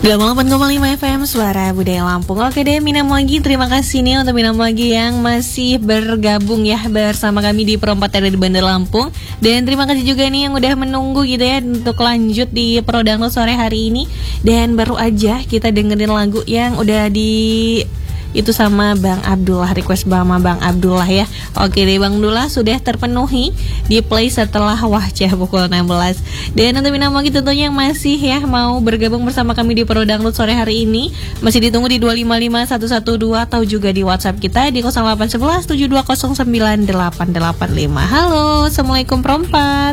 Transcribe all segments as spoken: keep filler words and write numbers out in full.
delapan koma lima F M Suara Budaya Lampung. Oke deh, Minam lagi. Terima kasih nih untuk Minam lagi yang masih bergabung ya bersama kami di Perempat dari Bandar Lampung. Dan terima kasih juga nih yang udah menunggu gitu ya untuk lanjut di Pro Download sore hari ini. Dan baru aja kita dengerin lagu yang udah di itu sama Bang Abdullah, request sama Bang Abdullah ya. Oke deh Bang Abdullah sudah terpenuhi di play setelah Wahcah pukul enam belas. Dan untuk Minam lagi tentunya yang masih ya mau bergabung bersama kami di Pro Download sore hari ini masih ditunggu di dua lima lima satu satu dua atau juga di WhatsApp kita di nol delapan satu satu tujuh dua nol sembilan delapan delapan lima. Halo, Assalamualaikum Perempat.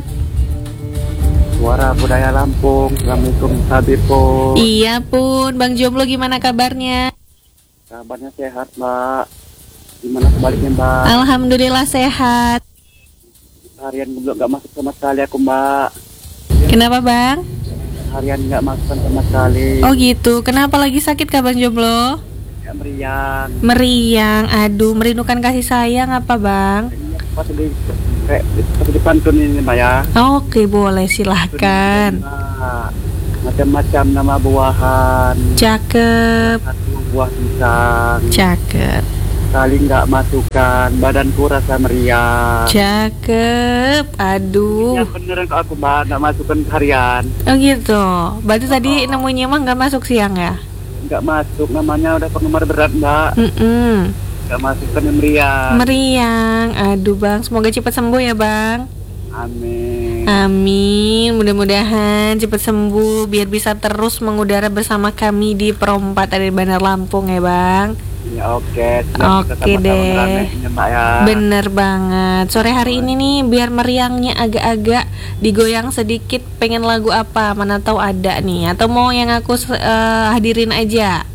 Suara Budaya Lampung. Assalamualaikum Habibur. Iya pun, Bang Jomblo gimana kabarnya? Kabarnya sehat, Mbak. Gimana sebaliknya, Mbak? Alhamdulillah sehat. Harian belum nggak masuk sama sekali aku, Mbak. Kenapa, Bang? Harian nggak masuk sama sekali. Oh gitu. Kenapa lagi sakit kah Bang Jomblo? Ya, meriang. Meriang. Aduh, merindukan kasih sayang apa, Bang? Pas di kayak pas di pantun ini, Mbak ya. Oke, boleh silahkan. Macam-macam nama buahan. Cakep. Satu buah pisang. Cakep. Kali nggak masukkan, badanku rasa meriang. Cakep. Aduh. Ya beneran kok aku, Mbak, nggak masukkan harian. Oh gitu. Berarti Oh. tadi nemunya mah nggak masuk siang ya? Nggak masuk, namanya udah penggemar berat, Mbak. Mm-mm. Nggak masukkan meriang. Meriang. Aduh Bang, semoga cepat sembuh ya Bang. Amin. Amin, mudah-mudahan cepat sembuh biar bisa terus mengudara bersama kami di Perempat dari Bandar Lampung ya Bang. Ya oke. Oke deh. Mbak, ya. Bener banget. Sore hari ini nih biar meriangnya agak-agak digoyang sedikit. Pengen lagu apa? Mana tahu ada nih. Atau mau yang aku uh, hadirin aja?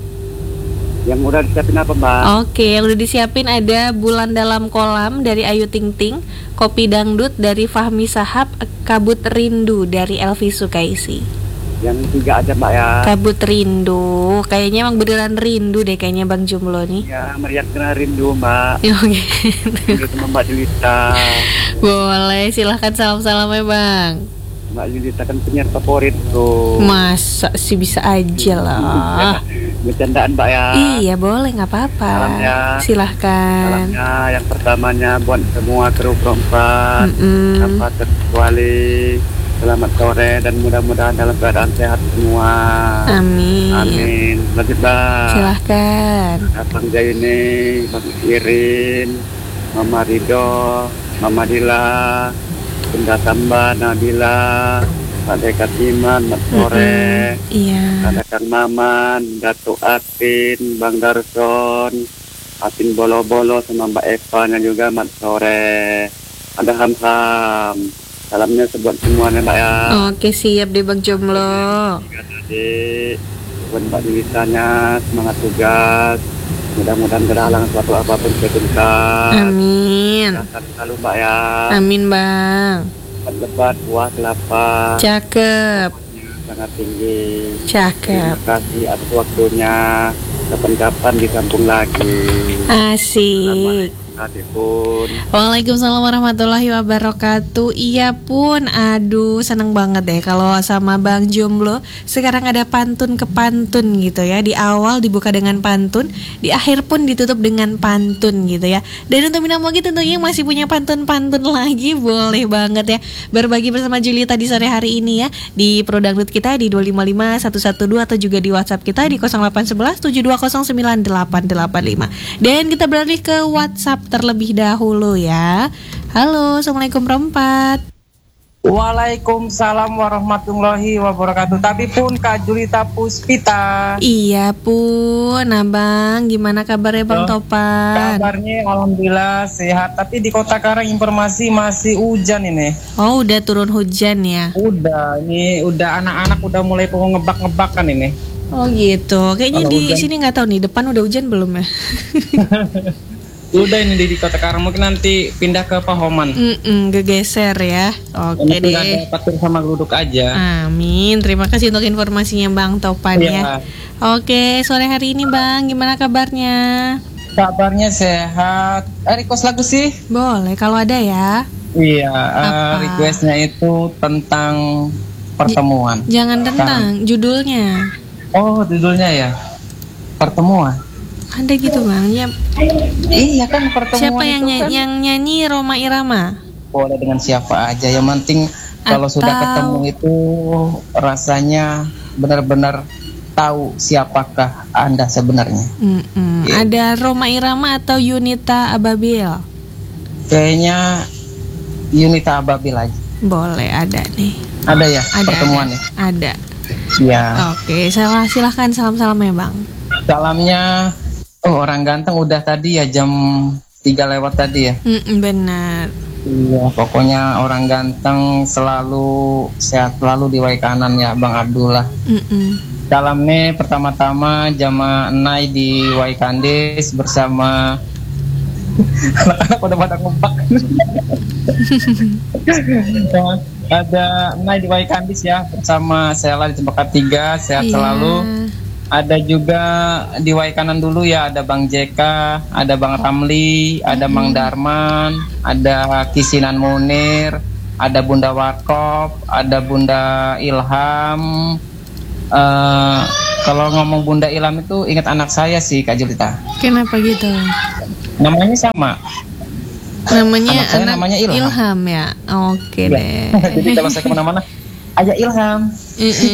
Yang udah disiapin apa, Mbak? Oke, yang udah disiapin ada Bulan Dalam Kolam dari Ayu Ting Ting, Kopi Dangdut dari Fahmi Sahab, Kabut Rindu dari Elvi Sukaisi. Yang tiga aja, Mbak ya. Kabut Rindu, kayaknya emang beneran rindu deh kayaknya Bang Jomblo nih. Ya, meriang kena rindu, Mbak. Oke. Rindu sama Mbak Julita. Boleh, silahkan salam-salam ya Bang. Mbak Julita kan penyiar favoritku. Masa sih bisa aja lah. Bercandaan, Mbak ya. Iya boleh, nggak apa-apa. Salamnya. Silahkan. Salamnya yang pertamanya buat semua kru Perempat. Mm-mm. Tanpa terkecuali. Selamat sore dan mudah-mudahan dalam keadaan sehat semua. Amin. Amin. Lanjut, Mbak. Silahkan. Bang Jaini, Bang Irin, Mama Rido, Mama Dila, Bunda Samba, Nabila, Pak Dekat Iman, Mat Sore, Mm-mm. Iya. ada Kang Maman, Datuk Atin, Bang Darson, Atin Bolo-Bolo sama Mbak Eva juga Mat Sore, ada Ham-Ham. Salamnya sebuat semuanya, Mbak ya. Oke, siap deh Bang Jomblo. Jadi buat Mbak Dilisanya semangat tugas. Mudah-mudahan tidak halang suatu apapun ketuntas. Amin. Sehat selalu, Mbak ya. Amin Bang. Lebat buah kelapa. Cakep. Sangat tinggi. Cakep. Terima kasih atas waktunya. Kapan-kapan disambung lagi. Asik. Adipun. Waalaikumsalam warahmatullahi wabarakatuh. Iya pun, aduh seneng banget deh kalau sama Bang Jomblo. Sekarang ada pantun ke pantun gitu ya. Di awal dibuka dengan pantun, di akhir pun ditutup dengan pantun gitu ya. Dan untuk Minam lagi tentunya masih punya pantun-pantun lagi, boleh banget ya berbagi bersama Julita di sore hari ini ya. Di Pro Dangdut kita di dua lima lima satu satu dua atau juga di WhatsApp kita di nol delapan satu satu tujuh dua nol sembilan delapan delapan lima. Dan kita beralih ke WhatsApp terlebih dahulu ya. Halo, Assalamualaikum Perempat. Waalaikumsalam warahmatullahi wabarakatuh. Tapi pun Kak Julita Puspita. Iya pun, Abang, gimana kabarnya Bang Halo. Topan? Kabarnya alhamdulillah sehat. Tapi di Kota Karang informasi masih hujan ini. Oh, udah turun hujan ya? Udah, ini udah anak-anak udah mulai mau ngebak-ngebak kan ini. Oh gitu. Kayaknya Kalau di hujan. sini nggak tahu nih, depan udah hujan belum ya? Udah ini di Kota Karang, mungkin nanti pindah ke Pahoman. Mm-mm, gegeser ya. Oke Ini tinggal deh. ada patur sama geluduk aja. Amin. Terima kasih untuk informasinya Bang Topan Iya. ya. Oke, sore hari ini Bang, gimana kabarnya? Kabarnya sehat. Eh, request lagu sih? Boleh kalau ada ya. Iya, eh, Apa? requestnya itu tentang pertemuan. Jangan tentang judulnya. Oh, judulnya ya pertemuan. Ada gitu bang ya. Iya kan pertemuan. Siapa yang, itu ny- kan yang nyanyi Roma Irama? boleh dengan siapa aja. Yang penting kalau sudah Atau- ketemu itu rasanya benar-benar tahu siapakah Anda sebenarnya. Mm-mm. Iya. Ada Roma Irama atau Yunita Ababil? Kayaknya Yunita Ababil aja. Boleh, ada nih. Ada ya Ada. pertemuannya. Ada. Ya. Oke, salah silahkan salam-salamnya bang. Salamnya oh orang ganteng udah tadi ya jam tiga lewat tadi ya. Mm-mm, benar. Iya, pokoknya orang ganteng selalu sehat selalu di wae kanan ya Bang Abdullah. Mm-mm. Salamnya pertama-tama jamaah Enai di Waikandes bersama anak-anak udah pada ngumpak. Ada Enai di Waikandes ya bersama Sela di tempat tiga sehat Iya. selalu. Ada juga di Waikanan dulu ya, ada Bang Jeka, ada Bang Ramli, ada Mang Darman, ada Kisinan Munir, ada Bunda Warkop, ada Bunda Ilham. Eh, kalau ngomong Bunda Ilham itu ingat anak saya sih Kak Julita. Kenapa gitu? Namanya sama. Namanya Anak saya namanya Ilham. ya. Oke Ya. deh. Jadi kalau saya kemana-mana, aja Ilham. Mm-mm.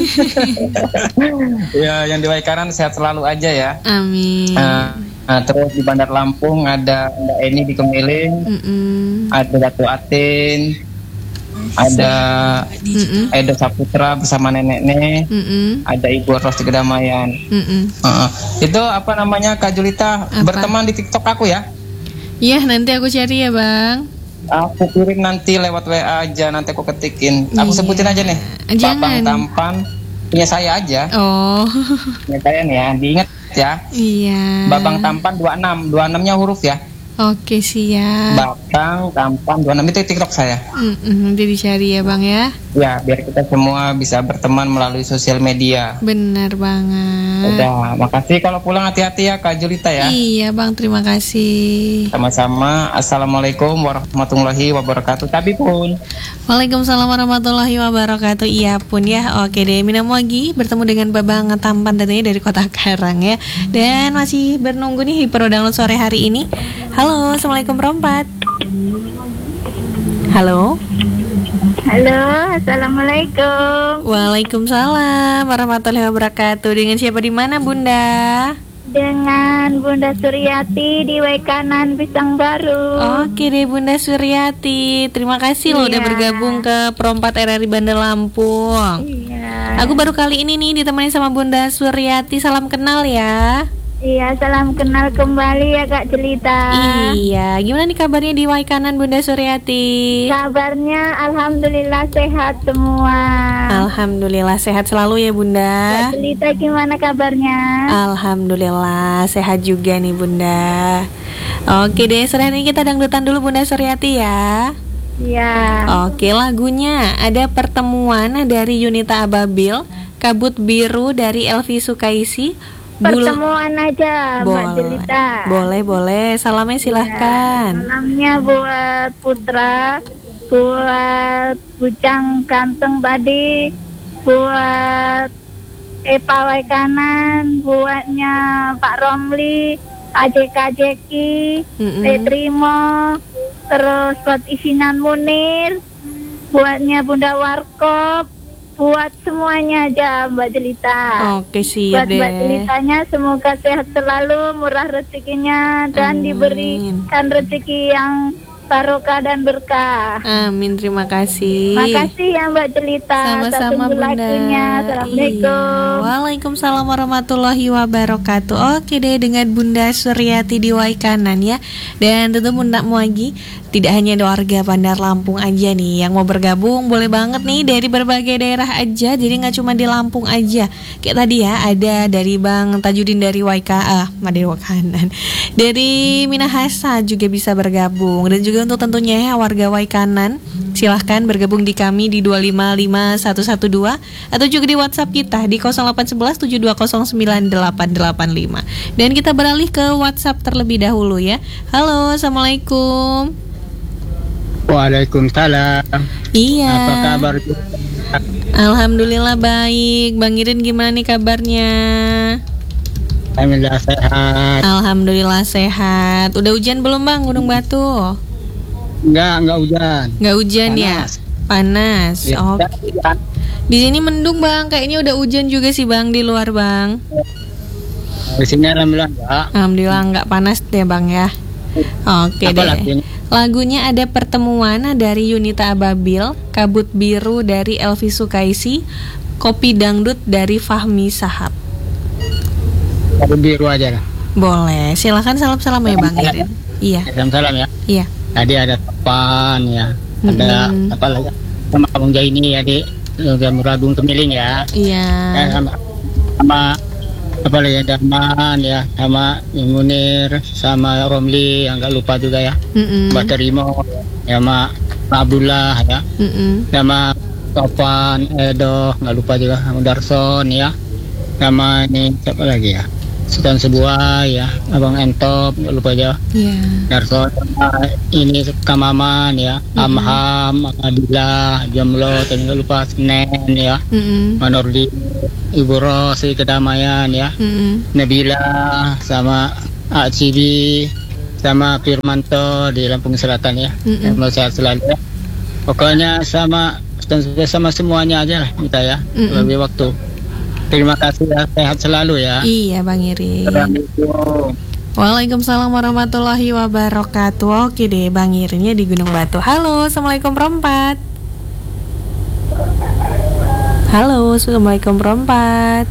Ya, yang di Waikanan sehat selalu aja ya. Amin. Nah, nah, terus di Bandar Lampung ada Mbak Eni di Kemiling, Mm-mm. ada Datu Atin, ada Mm-mm. Edo Saputra bersama neneknya, Mm-mm. ada Ibu Ros di Kedamaian. Mm-mm. Uh, itu apa namanya Kak Julita Apa? berteman di TikTok aku ya. Iya, nanti aku cari ya bang. Aku kirim nanti lewat W A aja, nanti aku ketikin. Aku Iya. sebutin aja nih. Jangan. Babang Tampan punya saya aja. Oh. Punya saya nih ya, diingat ya. Iya. Babang Tampan dua puluh enam, dua puluh enam-nya huruf ya. Oke, siap. Babang Tampan dua puluh enam itu TikTok saya. Mm-mm, nanti dicari ya bang ya. Ya, biar kita semua bisa berteman melalui sosial media. Benar banget. Udah, makasih. Kalau pulang hati-hati ya Kak Julita ya. Iya bang, terima kasih. Sama-sama. Assalamualaikum warahmatullahi wabarakatuh. Tapi pun Waalaikumsalam warahmatullahi wabarakatuh. Iya pun ya. Oke deh, Minamogi bertemu dengan Babang Tampan tentunya dari Kota Karang ya. Dan masih bernunggu nih Hyper Download sore hari ini. Halo, Assalamualaikum perempat. Halo. Halo, assalamualaikum. Waalaikumsalam warahmatullahi wabarakatuh. Dengan siapa di mana Bunda? Dengan Bunda Suryati di Waikanan Pisang Baru. Oke deh Bunda Suryati. Terima kasih loh udah Iya. bergabung ke Perompat R R I Bandar Lampung. Iya. Aku baru kali ini nih ditemani sama Bunda Suryati. Salam kenal ya. Iya, salam kenal kembali ya Kak Jelita. Iya, gimana nih kabarnya di Waikanan Bunda Suryati? Kabarnya alhamdulillah sehat semua. Alhamdulillah sehat selalu ya Bunda. Kak Jelita gimana kabarnya? Alhamdulillah sehat juga nih Bunda. Oke deh, sore ini kita dangdutan dulu Bunda Suryati ya. Iya. Oke, lagunya ada Pertemuan dari Yunita Ababil, Kabut Biru dari Elvi Sukaisi. Bul- Pertemuan aja Mbak boleh, Jelita. boleh, boleh. Salamnya silahkan. Salamnya buat Putra, buat Bujang Ganteng tadi, buat Epa Waikanan, buatnya Pak Romli, Ajek Ajeki, Mm-mm. Petrimo, terus buat Isinan Munir, buatnya Bunda Warkop, buat semuanya aja Mbak Jelita. Oke, siap Buat Mbak deh. Jelitanya semoga sehat selalu, murah rezekinya, dan Amin. diberikan rezeki yang barokah dan berkah. Amin, terima kasih. Makasih ya Mbak Jelita. Sama-sama Tunggu Bunda. lagunya. Assalamualaikum. Iya. Waalaikumsalam warahmatullahi wabarakatuh. Oke deh, dengan Bunda Suryati di Waikanan ya. Dan tentu Bunda Muagi, tidak hanya ada warga Bandar Lampung aja nih yang mau bergabung, boleh banget nih dari berbagai daerah aja. Jadi nggak cuma di Lampung aja. Kayak tadi ya, ada dari Bang Tajudin dari Waika, ah, dari Waikanan. Dari Minahasa juga bisa bergabung. Dan juga untuk tentunya ya warga Waikanan, silahkan bergabung di kami di dua lima lima satu satu dua atau juga di WhatsApp kita di nol delapan satu satu tujuh dua nol sembilan delapan delapan lima. Dan kita beralih ke WhatsApp terlebih dahulu ya. Halo, Assalamualaikum. Waalaikumsalam. Iya. Apa kabar? Alhamdulillah baik. Bang Irin gimana nih kabarnya? Alhamdulillah sehat. Alhamdulillah sehat. Udah hujan belum Bang Gunung Batu? Enggak, enggak hujan. Nggak hujan ya? Panas. Panas. Ya, Oh. enggak hujan. Di sini mendung Bang. Kayaknya udah hujan juga sih Bang di luar Bang. Di sini alhamdulillah enggak. Alhamdulillah nggak panas deh Bang ya. Oke Apa deh. lagunya? Lagunya ada Pertemuan dari Yunita Ababil, Kabut Biru dari Elvi Sukaisi, Kopi Dangdut dari Fahmi Sahab. Kabut biru aja lah. Boleh, silakan salam-salam ya Bang Irin. Iya, Salam-salam ya. iya. Tadi ada Topan ya. Ada Mm-mm. apa lagi? Sama Abang Jaini ya di Muradung Temiling ya. Iya. Eh, sama, sama apa lagi ada Man ya, sama Munir, sama Romli yang nggak lupa juga ya. Mm-mm. Mbak Terimo, ya sama Abdullah ya, Mm-mm. sama Topan, Edo, nggak lupa juga, sama Darson ya, sama ini siapa lagi ya, Sultan Sebuah ya, Abang Entop, nggak lupa aja, Iya. Darson, sama ini Kamaman ya, Amham, Adila, Jamlo, dan nggak lupa Senen ya, Mm-mm. Manordi, Ibu Rosi, Kedamaian ya, Mm-mm. Nabila, sama A Cibi, sama Firmanto di Lampung Selatan ya. Mm-mm. Semoga sehat selalu ya. Pokoknya sama sama semuanya aja lah kita ya. Mm-mm. Lebih waktu. Terima kasih ya, sehat selalu ya. Iya Bang Irin. Assalamualaikum. Waalaikumsalam warahmatullahi wabarakatuh. Oke deh Bang Irinnya di Gunung Batu. Halo, Assalamualaikum perempat. Halo, Assalamualaikum perempat.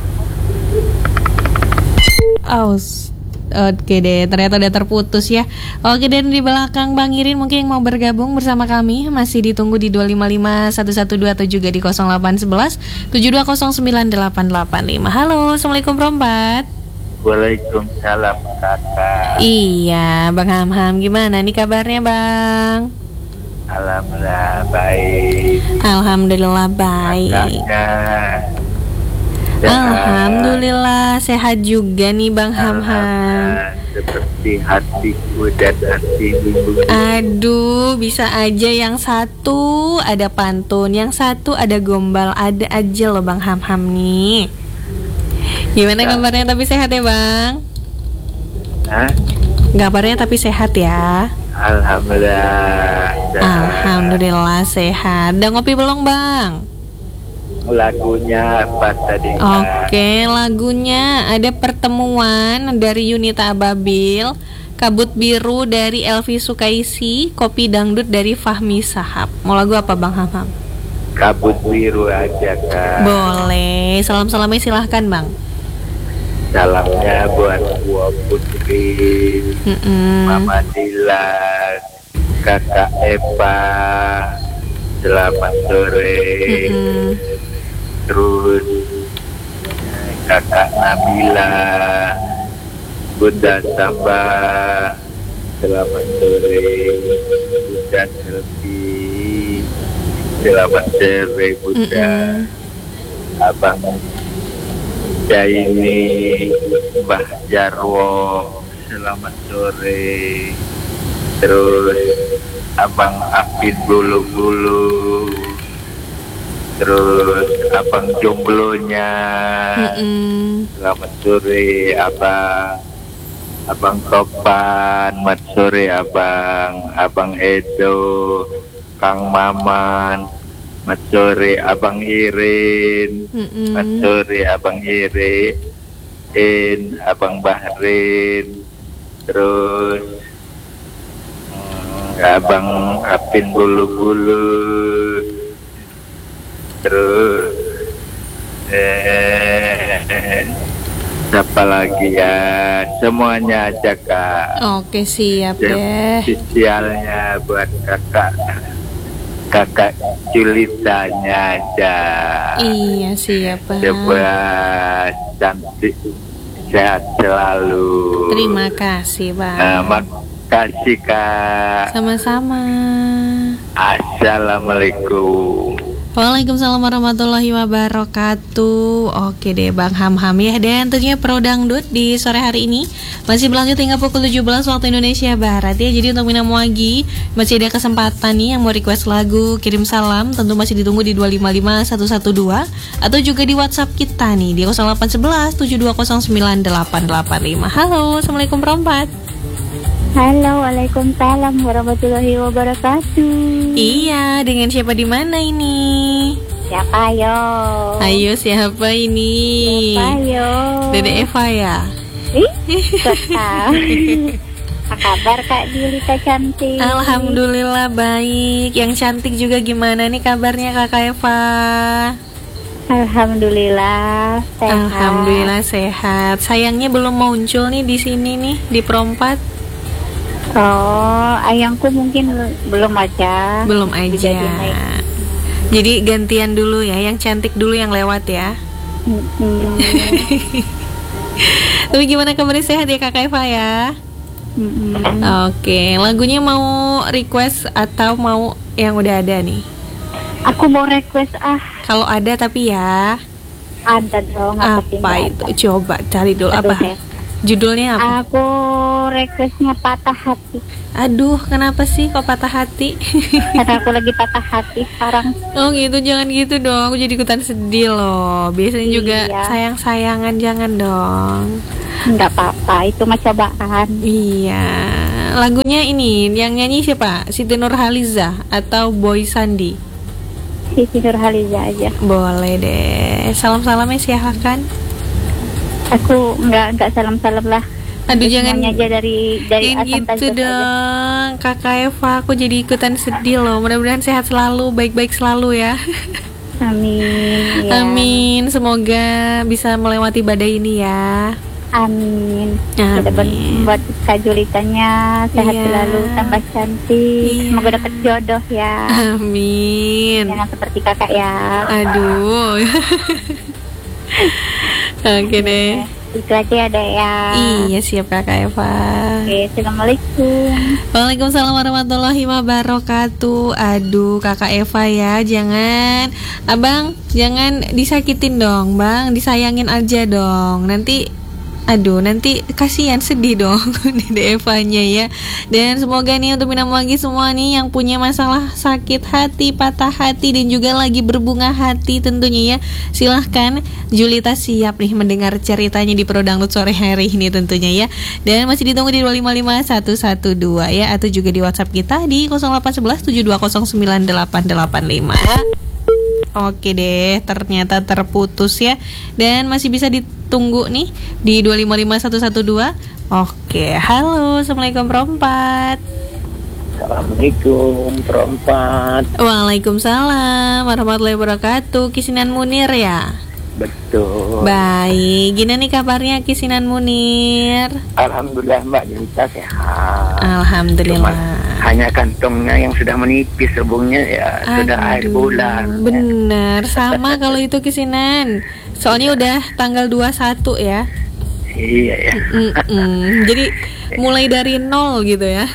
Aus. Oke deh, ternyata udah terputus ya. Oke, dan di belakang Bang Irin mungkin yang mau bergabung bersama kami masih ditunggu di dua lima lima satu satu dua atau juga di nol delapan satu satu tujuh dua nol sembilan delapan delapan lima. Halo, Assalamualaikum perempat. Waalaikumsalam kakak. Iya, Bang Hamham gimana nih kabarnya Bang? Alhamdulillah baik. Alhamdulillah baik. Kakaknya sehat. Alhamdulillah sehat juga nih Bang Hamham. Alhamdulillah, seperti hatiku dan hatimu. Aduh, bisa aja yang satu ada pantun, yang satu ada gombal, ada aja loh Bang Hamham nih. Gimana kabarnya tapi sehat ya Bang? Hah? Kabarnya tapi sehat ya? Alhamdulillah. sehat. Alhamdulillah sehat. Udah ngopi belum Bang? Lagunya apa tadi? Oke, lagunya ada Pertemuan dari Yunita Ababil, Kabut Biru dari Elvi Sukaisi, Kopi Dangdut dari Fahmi Sahab. Mau lagu apa Bang Hamam? Kabut biru aja kak. Boleh, salam-salamnya silahkan Bang. Salamnya buat Buah Putri, Mm-mm. Mama Dilan, Kakak Eva, selamat sore. Mm-mm. Terus Kakak Nabila, Bunda Samba, selamat sore. Bunda Selvi, selamat sore Bunda. Abang Jaini, Mbah Jarwo, selamat sore. Terus Abang Apin Bulu-Bulu, terus Abang Jomblonya, Mm-mm. selamat sore Abang. Abang Topan, selamat sore Abang. Abang Edo, Kang Maman, selamat sore Abang Irin, Mm-mm. selamat sore Abang Irin, In, Abang Bahrin, terus hmm, Abang Apin Bulu-Bulu, terus eh, siapa lagi ya, semuanya aja kak. Oke, siap deh. Spesialnya buat kakak kakak Julitanya aja. Iya, siap Bang. Coba cantik, sehat selalu. Terima kasih Bang. Nah, makasih kak. Sama-sama. Assalamualaikum. Waalaikumsalam warahmatullahi wabarakatuh. Oke deh Bang Ham-Ham ya. Dan tentunya Pro Dangdut di sore hari ini masih berlanjut hingga pukul tujuh belas waktu Indonesia Barat ya. Jadi untuk Mina Muagi masih ada kesempatan nih yang mau request lagu, kirim salam, tentu masih ditunggu di dua lima lima satu satu dua atau juga di WhatsApp kita nih di nol delapan satu satu tujuh dua nol sembilan delapan delapan lima. Halo, Assalamualaikum Perempat. Halo, waalaikumsalam warahmatullahi wabarakatuh. Iya, dengan siapa di mana ini? Siapa ayo? Ayo siapa ini? Siapa ayo? Dede Eva ya? Ih, kota. Apa kabar Kak Julita cantik? Alhamdulillah baik. Yang cantik juga gimana nih kabarnya Kakak Eva? Alhamdulillah sehat. Alhamdulillah sehat. Sayangnya belum muncul nih di sini nih di Perempat. Oh, ayangku mungkin belum aja. Belum aja. Jadi gantian dulu ya, yang cantik dulu yang lewat ya. Mm-mm. Tapi gimana kabarnya, sehat ya Kakak Eva ya? Mm-mm. Oke, lagunya mau request atau mau yang udah ada nih? Aku mau request ah. Kalau ada tapi ya. Ada dong. Apa itu? Coba cari dulu. Aduh, apa? ya. Judulnya apa? Aku requestnya Patah Hati. Aduh, kenapa sih kok patah hati? Karena aku lagi patah hati sekarang. Oh gitu, jangan gitu dong. Aku jadi ikutan sedih loh. Biasanya juga Iya. sayang-sayangan, jangan dong. Enggak apa-apa, itu mah cobaan. Iya. Lagunya ini yang nyanyi siapa? Siti Nurhaliza atau Boy Sandi? Siti Nurhaliza aja. Boleh deh. Salam-salamnya silahkan. Aku enggak enggak salam-salam lah. Aduh, jangan semuanya aja dari dari jangan Asam gitu Tajus aja. dong Kakak Eva. Aku jadi ikutan sedih loh. Mudah-mudahan sehat selalu, baik-baik selalu ya. Amin. Ya. Amin. Semoga bisa melewati badai ini ya. Amin. Amin. Kita buat Kak Julitanya sehat Iya. selalu, tambah cantik. Iya. Semoga dapat jodoh ya. Amin. Jangan seperti kakak ya. Aduh. Oke deh. Itu aja ada ya. Iya, siap Kakak Eva. Oke, assalamualaikum. Waalaikumsalam warahmatullahi wabarakatuh. Aduh Kakak Eva ya, jangan Abang, jangan disakitin dong Bang, disayangin aja dong. Nanti aduh, nanti kasihan, sedih dong Dede Evanya ya. Dan semoga nih untuk Minam lagi semua nih yang punya masalah sakit hati, patah hati, dan juga lagi berbunga hati tentunya ya. Silahkan, Julita siap nih mendengar ceritanya di Pro Dangdut sore hari ini tentunya ya. Dan masih ditunggu di dua lima lima satu satu dua ya, atau juga di WhatsApp kita di nol delapan satu satu tujuh dua nol sembilan delapan delapan lima. Oke deh, ternyata terputus ya. Dan masih bisa ditunggu nih di dua lima lima satu satu dua. Oke, halo, Assalamualaikum Perempat. Assalamualaikum Perempat. Waalaikumsalam warahmatullahi wabarakatuh. Kisinan Munir ya? Betul. Baik, gimana nih kabarnya Kisinan Munir? Alhamdulillah Mbak Julita sehat. Alhamdulillah. Cuma hanya kantongnya yang sudah menipis, sebungnya ya sudah air bulan. Bener, sama kalau itu Kisinan. Soalnya udah tanggal dua puluh satu ya. Iya ya. Mm-mm. Jadi mulai dari nol gitu ya.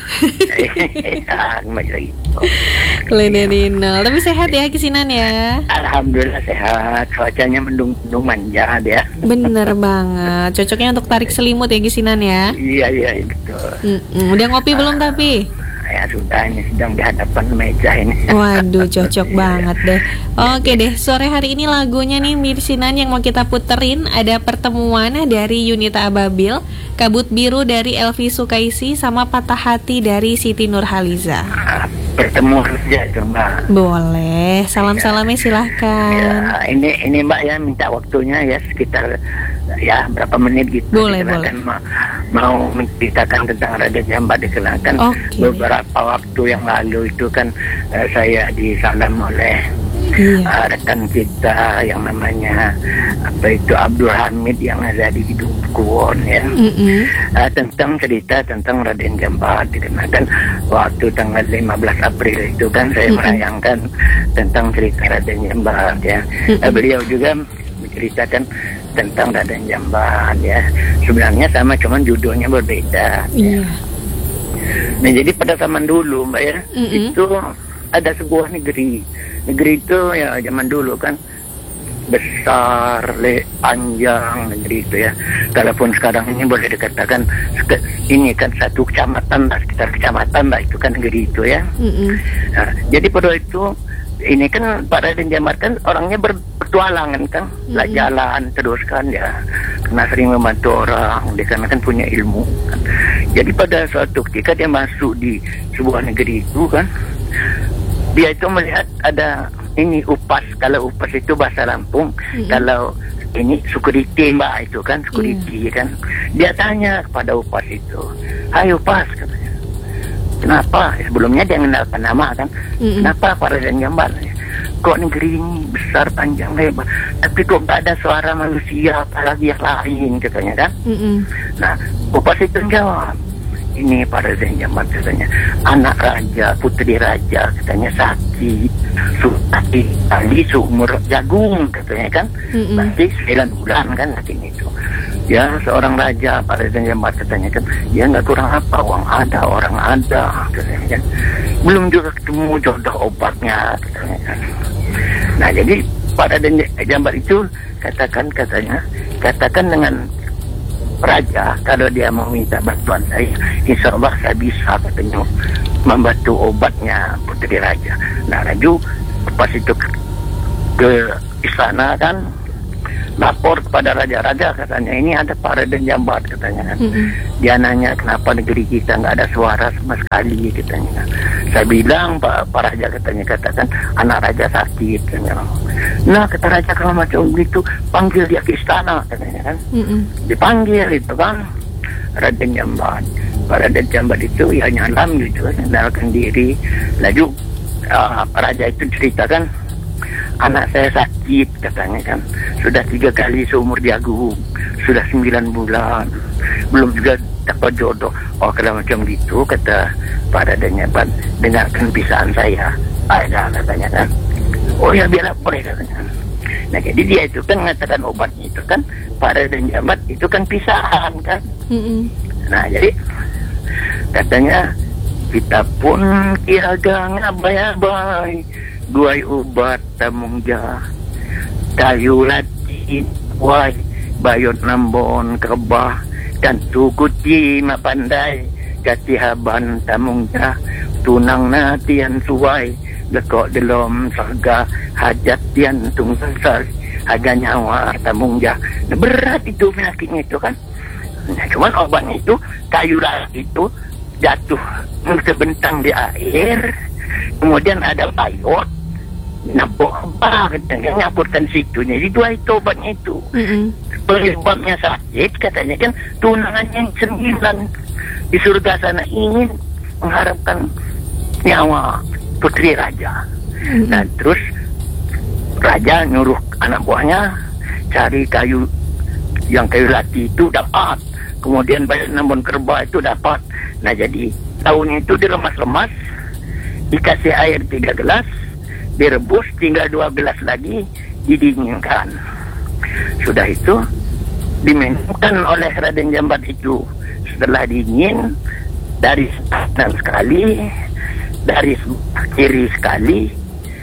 Mbak lagi. Mulai dari nol. Tapi sehat ya Kisinan ya. Alhamdulillah sehat. Cuacanya mendung-mendung manja ya. Bener banget. Cocoknya untuk tarik selimut ya Kisinan ya. Iya iya betul. Mm-mm. Udah ngopi belum tapi? Ya sudah, ini sedang di hadapan meja ini. Waduh, cocok banget deh. Oke deh, sore hari ini lagunya nih Mirsinan yang mau kita puterin ada Pertemuan dari Yunita Ababil, Kabut Biru dari Elvi Sukaisi, sama Patah Hati dari Siti Nurhaliza. Ah, pertemuan saja Mbak. Boleh, salam-salamnya silahkan. Ya, ini ini Mbak ya minta waktunya ya sekitar ya berapa menit gitu. Boleh, Dikenakan ma mau menceritakan tentang Raden Jambat, dikenakan Oke. beberapa waktu yang lalu itu kan eh, saya disalam oleh Iya. uh, rekan kita yang namanya apa itu Abdul Hamid yang ada di Hidung Kuon ya. Mm-mm. Uh, tentang cerita tentang Raden Jambat, dikenakan waktu tanggal lima belas April itu kan saya Mm-mm. merayangkan tentang cerita Raden Jambat ya. Uh, beliau juga menceritakan tentang Raden Jambat ya. Sebenarnya sama, cuman judulnya berbeda. Iya. Nah jadi pada zaman dulu Mbak ya, Mm-mm. itu ada sebuah negeri negeri itu ya zaman dulu kan besar, le, panjang negeri itu ya. Kalaupun sekarang ini boleh dikatakan ini kan satu kecamatan lah, sekitar kecamatan lah itu kan negeri itu ya. Mm-hmm. Nah, jadi pada itu ini kan para Raden Jambat kan orangnya berpetualangan kan, mm-hmm. lah jalan terus kan ya, karena sering membantu orang, dia kan kan punya ilmu kan. Jadi pada suatu ketika dia masuk di sebuah negeri itu kan, dia itu melihat ada ini upas. Kalau upas itu bahasa Lampung, mm-hmm. kalau ini security mbak itu kan security yeah. kan. Dia tanya kepada upas itu, "Hai upas," katanya, "kenapa?" Sebelumnya dia mengenalkan nama kan, mm-hmm. "Kenapa para Raden Jambat? Kok negeri ini besar, panjang, lebar, tapi kok gak ada suara manusia apalagi yang lain," katanya kan. Mm-hmm. Nah upas itu jawab, "Ini para Raden Jambat," katanya, "anak raja, putri raja," katanya, "sakit sudah kali seumur jagung," katanya kan. Mm-hmm. Berarti sembilan bulan kan sakit itu. Ya seorang raja para Raden Jambat katanya kan, ya nggak kurang apa, uang ada, orang ada, katanya kan. Belum juga ketemu jodoh obatnya, katanya kan. Nah jadi para Raden Jambat itu katakan katanya, katakan dengan raja, kalau dia mau minta bantuan saya, insya Allah saya bisa, katanya, membantu obatnya putri raja. Nah Raju pas itu ke, ke istana kan, lapor kepada raja-raja, katanya ini ada para Raden Jambat, katanya kan. Mm-hmm. Dia nanya kenapa negeri kita nggak ada suara sama sekali, katanya kan. Saya bilang Pak, Pak Raja, katanya, katakan anak raja sakit, katanya. Nah kata raja kalau macam begitu panggil dia ke istana, katanya kan. Mm-hmm. Dipanggil itu kan Raden Jambat. Pak Raden Jambat itu ya nyalam gitu kan, mengenalkan diri. Lalu uh, Pak Raja itu ceritakan, anak saya sakit, katanya kan, sudah tiga kali seumur jagung, sudah sembilan bulan, belum juga dapat jodoh. Oh kalau macam gitu, kata Pak Raden Jambat, dengarkan pisahan saya. Ada, katanya kan. Oh ya biarlah boleh, katanya. Nah jadi dia itu kan mengatakan obatnya itu kan Pak Raden Jambat itu kan pisahan kan. Mm-hmm. Nah jadi katanya, kita pun kiaga ngabai-abai, guai ubat tamung jah, kayu lati wai, bayot nambon kebah, dan tukuti mapandai, katihaban tamung jah, tunang natian suai, lekok delom sarga, hajat tian tungsar, harga nyawa tamung jah. Nah, berat itu penyakitnya itu kan. Nah, cuman obatnya itu kayu lati itu jatuh terbentang di air, kemudian ada payot, nampuk apa, katanya, nyapurkan situnya. Jadi dua itu obatnya itu. Mm-hmm. Penyebabnya sakit, katanya kan, tunangannya yang sembilan di surga sana ingin mengharapkan nyawa putri raja. Mm-hmm. Nah terus raja nyuruh anak buahnya cari kayu, yang kayu lati itu dapat, kemudian banyak nambon kerbau itu dapat. Nah jadi tahun itu dilemas-lemas, dikasih air tiga gelas, direbus tinggal dua gelas lagi, didinginkan. Sudah itu diminumkan oleh Raden Jambat itu. Setelah dingin, dari kanan sekali, dari kiri sekali,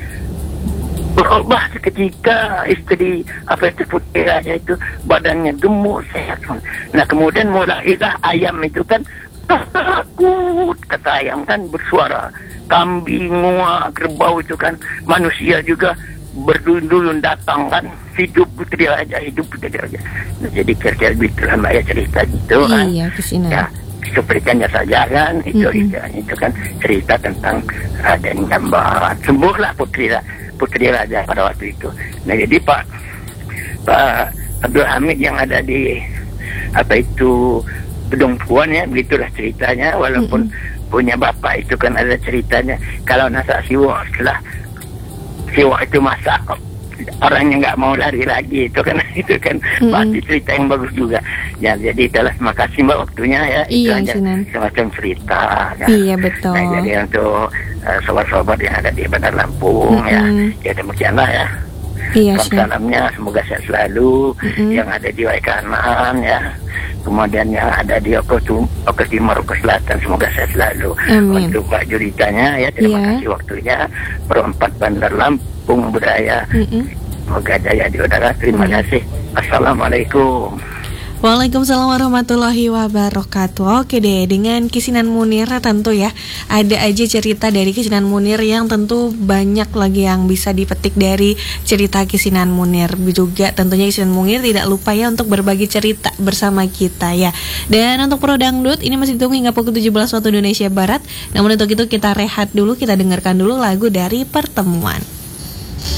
berubah seketika istri apa itu putri raja itu badannya gemuk sehat. Nah kemudian mulailah ayam itu kan takut, kata ayam kan bersuara, kambing, ngua, kerbau itu kan, manusia juga berduyun-duyun datang kan, hidup putri raja, hidup putri raja. Nah, jadi kira-kira begitulah Mbak ya cerita gitu kan. Iya, kesini. Ya, sepertinya saja kan, itu mm-hmm. itu kan cerita tentang Raden Jambat, sembuhlah putri putri raja pada waktu itu. Nah jadi Pak Pak Abdul Hamid yang ada di apa itu Gedung Puan ya, begitulah ceritanya. Walaupun mm-hmm. punya bapak itu kan ada ceritanya, kalau nasa siwa setelah siwa itu masak, orangnya nggak mau lari lagi itu kan. Itu kan mm-hmm. pasti cerita yang bagus juga ya. Jadi itulah, terima kasih Mbak waktunya ya. Iya, itu aja semacam cerita ya. Iya betul. Nah, jadi untuk uh, sobat-sobat yang ada di Bandar Lampung mm-hmm. ya, ya demikianlah ya. Iya, Salam Syekh. salamnya semoga sehat selalu Mm-mm. yang ada di Waikanan ya. Kemudian yang ada di Oke Oke Timur, Oke Selatan semoga sehat selalu. Amin. Untuk Mbak Juritanya ya terima Iya. kasih waktunya. Perempat Bandar Lampung Budaya. Mm-mm. Semoga jaya di udara. Terima Amin. kasih. Assalamualaikum. Waalaikumsalam warahmatullahi wabarakatuh. Oke deh, dengan Kisinan Munir tentu ya ada aja cerita dari Kisinan Munir yang tentu banyak lagi yang bisa dipetik dari cerita Kisinan Munir. Juga tentunya Kisinan Munir tidak lupa ya untuk berbagi cerita bersama kita ya. Dan untuk Pro Dangdut ini masih ditunggu hingga pukul tujuh belas waktu Indonesia Barat. Namun untuk itu kita rehat dulu, kita dengarkan dulu lagu dari Pertemuan.